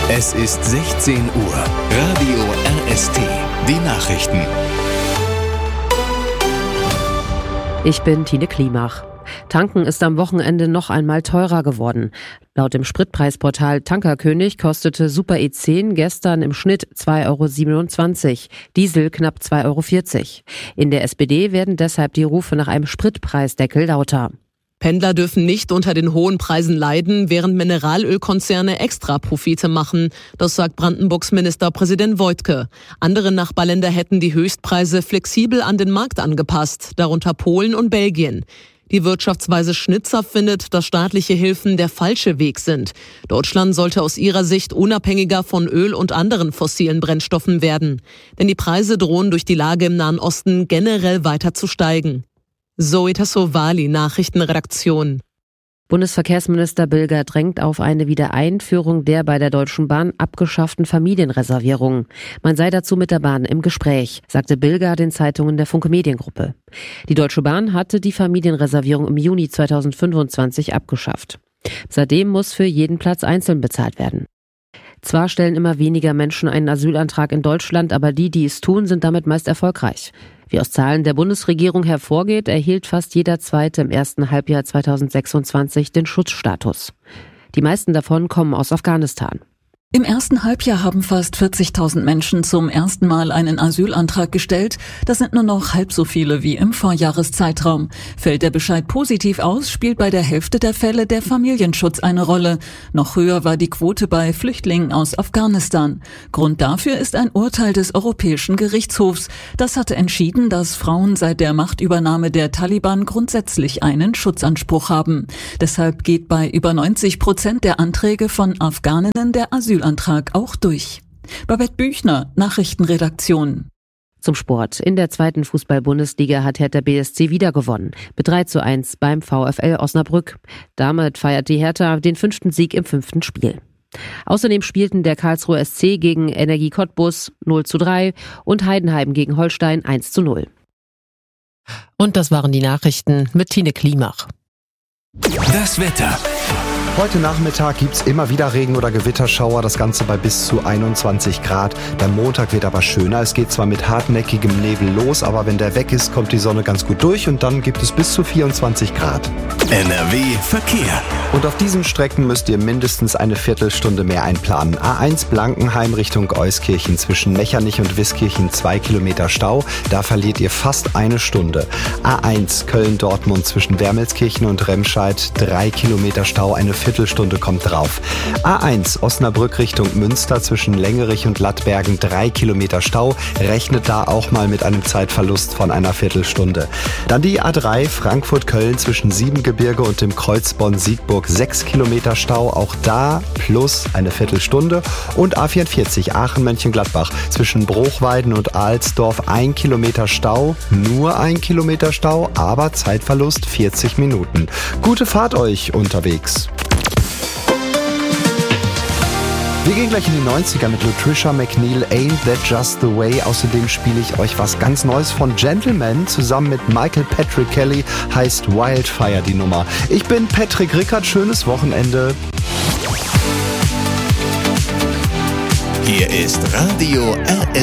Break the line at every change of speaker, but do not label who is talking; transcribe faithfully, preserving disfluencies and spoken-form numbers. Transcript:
Es ist sechzehn Uhr. Radio R S T. Die Nachrichten.
Ich bin Tine Klimach. Tanken ist am Wochenende noch einmal teurer geworden. Laut dem Spritpreisportal Tankerkönig kostete Super E zehn gestern im Schnitt zwei Euro siebenundzwanzig, Diesel knapp zwei Euro vierzig. In der S P D werden deshalb die Rufe nach einem Spritpreisdeckel lauter.
Pendler dürfen nicht unter den hohen Preisen leiden, während Mineralölkonzerne extra Profite machen. Das sagt Brandenburgs Ministerpräsident Woidke. Andere Nachbarländer hätten die Höchstpreise flexibel an den Markt angepasst, darunter Polen und Belgien. Die Wirtschaftsweise Schnitzer findet, dass staatliche Hilfen der falsche Weg sind. Deutschland sollte aus ihrer Sicht unabhängiger von Öl und anderen fossilen Brennstoffen werden. Denn die Preise drohen durch die Lage im Nahen Osten generell weiter zu steigen. Zoe Tassovali, Nachrichtenredaktion.
Bundesverkehrsminister Bilger drängt auf eine Wiedereinführung der bei der Deutschen Bahn abgeschafften Familienreservierung. Man sei dazu mit der Bahn im Gespräch, sagte Bilger den Zeitungen der Funke Mediengruppe. Die Deutsche Bahn hatte die Familienreservierung im Juni zweitausendfünfundzwanzig abgeschafft. Seitdem muss für jeden Platz einzeln bezahlt werden. Zwar stellen immer weniger Menschen einen Asylantrag in Deutschland, aber die, die es tun, sind damit meist erfolgreich. Wie aus Zahlen der Bundesregierung hervorgeht, erhielt fast jeder Zweite im ersten Halbjahr zweitausendsechsundzwanzig den Schutzstatus. Die meisten davon kommen aus Afghanistan.
Im ersten Halbjahr haben fast vierzigtausend Menschen zum ersten Mal einen Asylantrag gestellt. Das sind nur noch halb so viele wie im Vorjahreszeitraum. Fällt der Bescheid positiv aus, spielt bei der Hälfte der Fälle der Familienschutz eine Rolle. Noch höher war die Quote bei Flüchtlingen aus Afghanistan. Grund dafür ist ein Urteil des Europäischen Gerichtshofs. Das hatte entschieden, dass Frauen seit der Machtübernahme der Taliban grundsätzlich einen Schutzanspruch haben. Deshalb geht bei über neunzig Prozent der Anträge von Afghaninnen der Asyl Antrag auch durch. Babette Büchner, Nachrichtenredaktion.
Zum Sport. In der zweiten Fußball-Bundesliga hat Hertha B S C wieder gewonnen. Mit drei zu eins beim VfL Osnabrück. Damit feiert die Hertha den fünften Sieg im fünften Spiel. Außerdem spielten der Karlsruher S C gegen Energie Cottbus null zu drei und Heidenheim gegen Holstein eins zu null. Und das waren die Nachrichten mit Tine Klimach.
Das Wetter.
Heute Nachmittag gibt's immer wieder Regen- oder Gewitterschauer, das Ganze bei bis zu einundzwanzig Grad. Der Montag wird aber schöner. Es geht zwar mit hartnäckigem Nebel los, aber wenn der weg ist, kommt die Sonne ganz gut durch und dann gibt es bis zu vierundzwanzig Grad.
N R W Verkehr.
Und auf diesen Strecken müsst ihr mindestens eine Viertelstunde mehr einplanen. A eins Blankenheim Richtung Euskirchen zwischen Mechernich und Wiskirchen zwei Kilometer Stau. Da verliert ihr fast eine Stunde. A eins Köln-Dortmund zwischen Wermelskirchen und Remscheid drei Kilometer Stau, eine Viertelstunde kommt drauf. A eins Osnabrück Richtung Münster zwischen Längerich und Lattbergen drei Kilometer Stau. Rechnet da auch mal mit einem Zeitverlust von einer Viertelstunde. Dann die A drei Frankfurt-Köln zwischen Siebengebirge und dem Kreuz Bonn-Siegburg sechs Kilometer Stau. Auch da plus eine Viertelstunde. Und A vierundvierzig Aachen-Mönchengladbach zwischen Bruchweiden und Alsdorf ein Kilometer Stau. Nur ein Kilometer Stau, aber Zeitverlust vierzig Minuten. Gute Fahrt euch unterwegs. Wir gehen gleich in die neunziger mit Latricia McNeil, Ain't That Just The Way. Außerdem spiele ich euch was ganz Neues von Gentleman. Zusammen mit Michael Patrick Kelly heißt Wildfire die Nummer. Ich bin Patrick Rickert, schönes Wochenende.
Hier ist Radio R S T.